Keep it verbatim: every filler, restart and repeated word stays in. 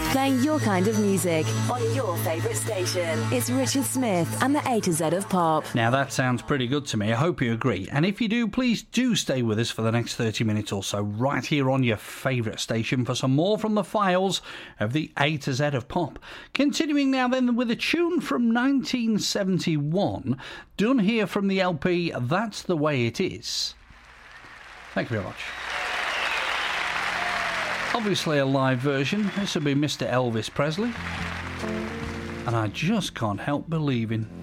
playing your kind of music on your favourite station. It's Richard Smith and the A to Z of Pop. Now that sounds pretty good to me. I hope you agree. And if you do, please do stay with us for the next thirty minutes or so, right here on your favourite station for some more from the files of the A to Z of Pop. Continuing now then with a tune from nineteen seventy-one, done here from the L P That's the Way It Is. Thank you very much. Obviously a live version. This will be Mister Elvis Presley. And I just can't help believing.